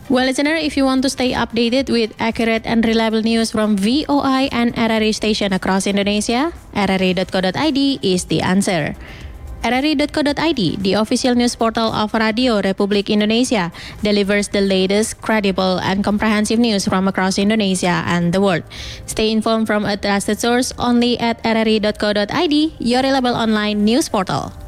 Well, listener, if you want to stay updated with accurate and reliable news from VOI and RRI station across Indonesia, rri.co.id is the answer. rri.co.id, the official news portal of Radio Republik Indonesia, delivers the latest, credible, and comprehensive news from across Indonesia and the world. Stay informed from a trusted source only at rri.co.id, your reliable online news portal.